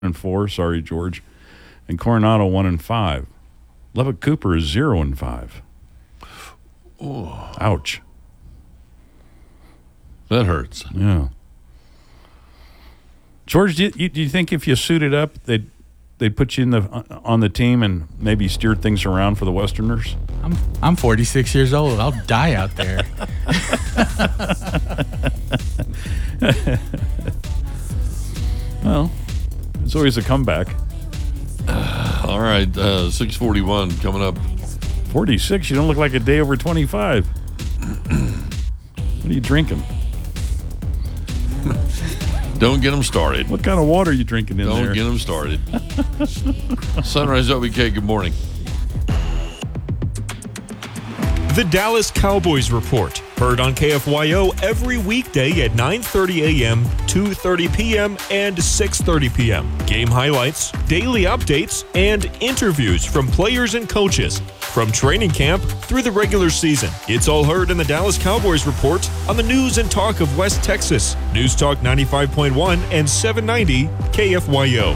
and 4. Sorry, George. And Coronado 1 and 5. Lubbock Cooper is 0 and 5. Oh, ouch! That hurts. Yeah. George, do you think if you suited up, they'd put you on the team and maybe steer things around for the Westerners? I'm 46 years old. I'll die out there. Well, it's always a comeback. All right, 6:41 coming up. 46? You don't look like a day over 25. What are you drinking? Don't get them started. What kind of water are you drinking in there? Don't get them started. Sunrise LBK, good morning. The Dallas Cowboys Report, heard on KFYO every weekday at 9:30 a.m., 2:30 p.m., and 6:30 p.m. Game highlights, daily updates, and interviews from players and coaches from training camp through the regular season. It's all heard in the Dallas Cowboys Report on the news and talk of West Texas. News Talk 95.1 and 790 KFYO.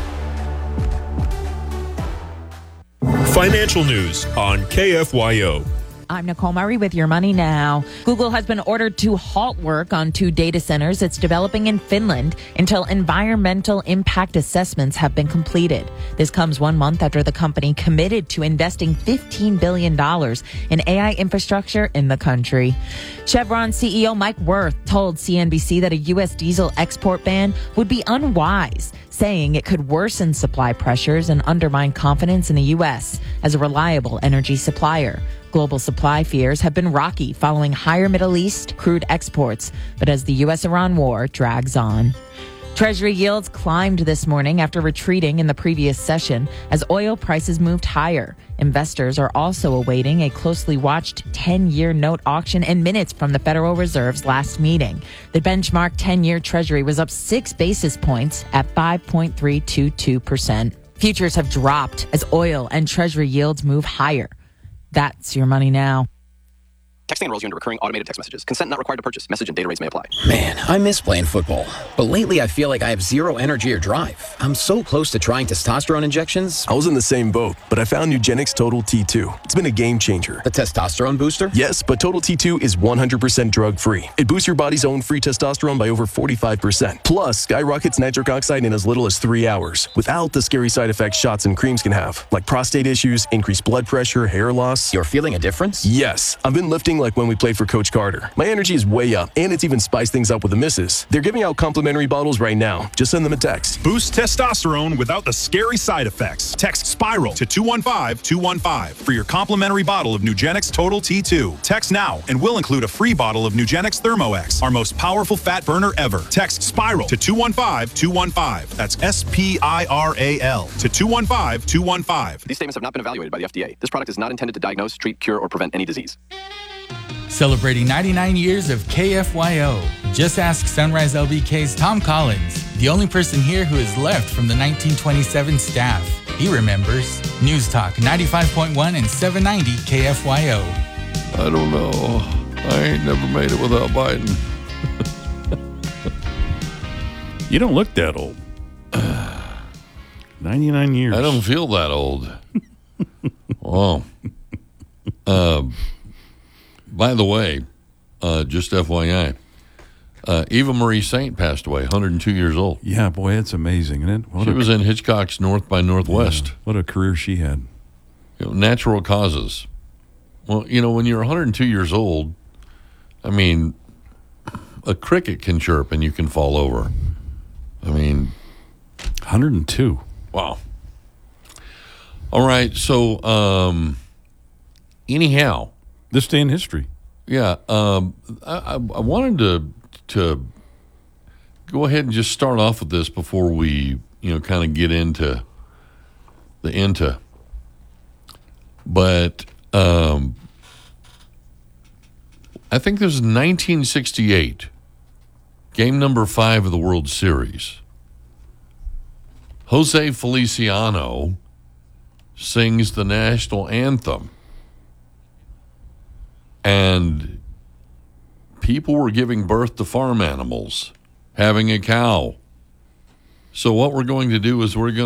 Financial news on KFYO. I'm Nicole Murray with Your Money Now. Google has been ordered to halt work on 2 data centers it's developing in Finland until environmental impact assessments have been completed. This comes 1 month after the company committed to investing $15 billion in AI infrastructure in the country. Chevron CEO Mike Wirth told CNBC that a U.S. diesel export ban would be unwise, saying it could worsen supply pressures and undermine confidence in the U.S. as a reliable energy supplier. Global supply fears have been rocky following higher Middle East crude exports, but as the U.S.-Iran war drags on. Treasury yields climbed this morning after retreating in the previous session as oil prices moved higher. Investors are also awaiting a closely watched 10-year note auction in minutes from the Federal Reserve's last meeting. The benchmark 10-year Treasury was up 6 basis points at 5.322%. Futures have dropped as oil and Treasury yields move higher. That's Your Money Now. Texting enrolls you into recurring automated text messages. Consent not required to purchase. Message and data rates may apply. Man, I miss playing football. But lately I feel like I have zero energy or drive. I'm so close to trying testosterone injections. I was in the same boat, but I found Nugenix Total T2. It's been a game changer. The testosterone booster? Yes, but Total T2 is 100% drug-free. It boosts your body's own free testosterone by over 45%. Plus, skyrockets nitric oxide in as little as 3 hours, without the scary side effects shots and creams can have, like prostate issues, increased blood pressure, hair loss. You're feeling a difference? Yes. I've been lifting like when we played for Coach Carter. My energy is way up, and it's even spiced things up with the misses. They're giving out complimentary bottles right now. Just send them a text. Boost testosterone without the scary side effects. Text SPIRAL to 215-215 for your complimentary bottle of Nugenix Total T2. Text now, and we'll include a free bottle of Nugenix ThermoX, our most powerful fat burner ever. Text SPIRAL to 215-215. That's SPIRAL to 215-215. These statements have not been evaluated by the FDA. This product is not intended to diagnose, treat, cure, or prevent any disease. Celebrating 99 years of KFYO. Just ask Sunrise LBK's Tom Collins, the only person here who is left from the 1927 staff. He remembers. News Talk 95.1 and 790 KFYO. I don't know. I ain't never made it without Biden. You don't look that old. 99 years. I don't feel that old. Wow. By the way, just FYI, Eva Marie Saint passed away, 102 years old. Yeah, boy, it's amazing, isn't it? She was in Hitchcock's North by Northwest. Yeah, what a career she had. Natural causes. Well, when you're 102 years old, I mean, a cricket can chirp and you can fall over. I mean, 102. Wow. All right, so anyhow. This day in history. Yeah, I wanted to go ahead and just start off with this before we, kind of get into the into. But I think this is 1968, game number 5 of the World Series. Jose Feliciano sings the national anthem. And people were giving birth to farm animals, having a cow, So what we're going to do is we're going